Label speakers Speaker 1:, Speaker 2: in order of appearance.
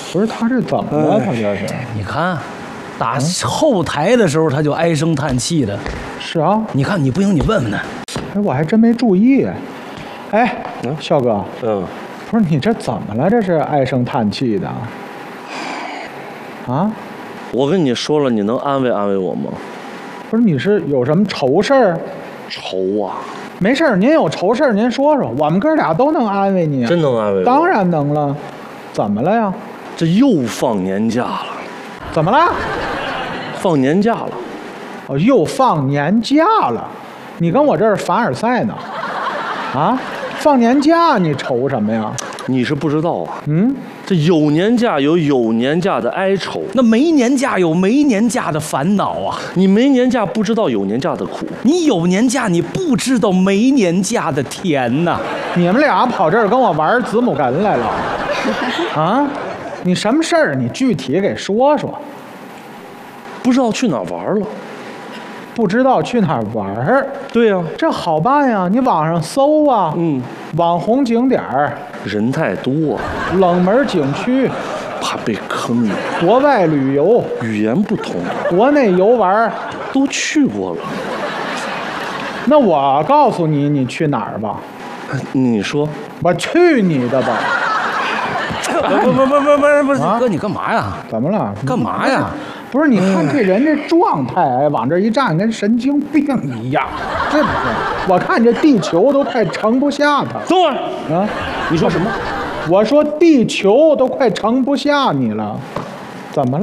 Speaker 1: 不是他这怎么了？他这是？
Speaker 2: 你看，打后台的时候他就唉声叹气的。
Speaker 1: 是啊。
Speaker 2: 你看你不行，你问问他。
Speaker 1: 哎，我还真没注意。哎，肖哥，不是你这怎么了？这是唉声叹气的。啊？
Speaker 3: 我跟你说了，你能安慰安慰我吗？
Speaker 1: 不是，你是有什么愁事儿？
Speaker 3: 愁啊！
Speaker 1: 没事儿，您有愁事儿您说说，我们哥俩都能安慰你。
Speaker 3: 真能安慰我？
Speaker 1: 当然能了。怎么了呀？
Speaker 3: 这又放年假了。
Speaker 1: 怎么了？
Speaker 3: 放年假了。
Speaker 1: 哦，又放年假了。你跟我这儿凡尔赛呢？啊？放年假你愁什么呀？
Speaker 3: 你是不知道啊。
Speaker 1: 嗯。
Speaker 3: 这有年假有有年假的哀愁，
Speaker 2: 那没年假有没年假的烦恼啊！
Speaker 3: 你没年假不知道有年假的苦，
Speaker 2: 你有年假你不知道没年假的甜呐！
Speaker 1: 你们俩跑这儿跟我玩子母哏来了啊？你什么事儿？你具体给说说。
Speaker 3: 不知道去哪儿玩了。
Speaker 1: 不知道去哪儿玩儿？
Speaker 3: 对呀，
Speaker 1: 这好办呀，你网上搜啊。网红景点儿。
Speaker 3: 人太多，
Speaker 1: 冷门景区，
Speaker 3: 怕被坑。
Speaker 1: 国外旅游，
Speaker 3: 语言不通，
Speaker 1: 国内游玩
Speaker 3: 都去过了。
Speaker 1: 那我告诉你，你去哪儿吧？
Speaker 3: 你说，
Speaker 1: 我去你的吧！
Speaker 2: 不是，哥，你干嘛呀？
Speaker 1: 怎么了？
Speaker 2: 干嘛呀？
Speaker 1: 不是，你看这人这状态，往这一站，跟神经病一样，是不是？我看这地球都快盛不下他。
Speaker 3: 等会儿
Speaker 1: 啊！
Speaker 3: 你说什么？
Speaker 1: 我说地球都快盛不下你了，怎么了？